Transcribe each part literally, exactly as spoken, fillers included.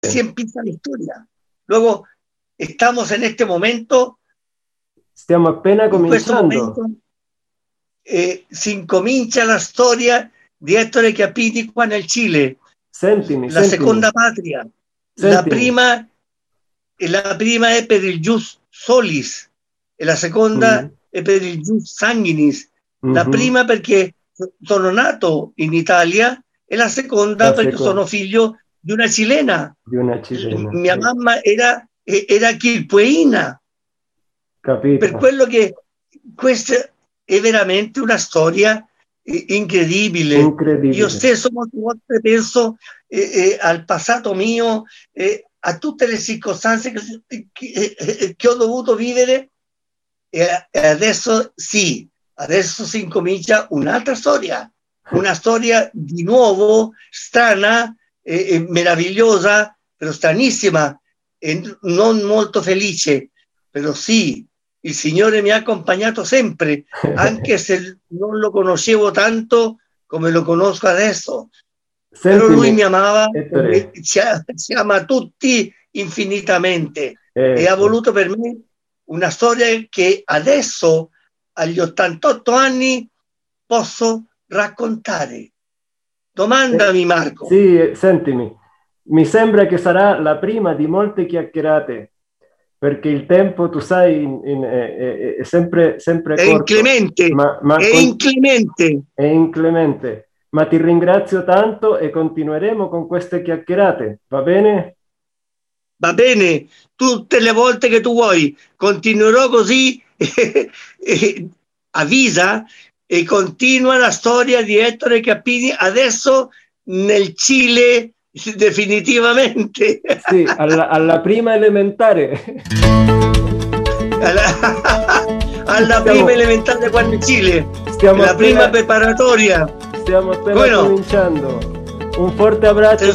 Así empieza la historia. Luego, estamos en este momento. Stiamo appena in questo cominciando. momento eh, si incomincia la storia di Ettore Chiappini qua nel Cile. Sentimi, La sentimi. seconda patria. Sentimi. La prima, la prima è per il Jus Solis e la seconda Mm. è per il Jus Sanguinis. La Mhm. prima perché sono nato in Italia e la seconda La perché seconda. sono figlio di una cilena. Di una cilena. Mia Sì. mamma era, era quilpueina. Capito. Per quello che questa è veramente una storia eh, incredibile. Incredibile. Io stesso molte volte penso eh, eh, al passato mio, eh, a tutte le circostanze che, che, eh, che ho dovuto vivere e, e adesso sì, adesso si incomincia un'altra storia, una storia di nuovo strana e, e meravigliosa, però stranissima e non molto felice, però sì. Il Signore mi ha accompagnato sempre, anche se non lo conoscevo tanto come lo conosco adesso. Sentimi, Però lui mi amava Ettore. e ci, ci ama tutti infinitamente Ecco. e ha voluto per me una storia che adesso, agli ottantotto anni, posso raccontare. Domandami, Marco. Sì, sentimi, mi sembra che sarà la prima di molte chiacchierate. Perché il tempo, tu sai, in, in, è, è, è sempre, sempre È corto. inclemente, Ma, ma è con... inclemente. È inclemente. Ma ti ringrazio tanto e continueremo con queste chiacchierate, va bene? Va bene, tutte le volte che tu vuoi. Continuerò così, e, e, avvisa, e continua la storia di Ettore Chiappini adesso nel Cile. Definitivamente sì, alla, alla prima elementare alla, alla stiamo, prima elementare qua in Cile stiamo la appena, prima preparatoria stiamo appena no? cominciando. Un forte abbraccio.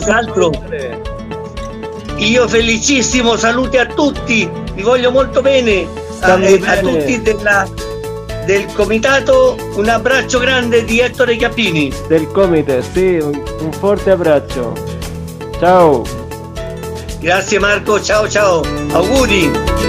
Io felicissimo, saluti a tutti, vi voglio molto bene a, a tutti della, del comitato, un abbraccio grande di Ettore Chiappini del comite, sì, un, un forte abbraccio. Ciao. Grazie Marco, ciao ciao, auguri.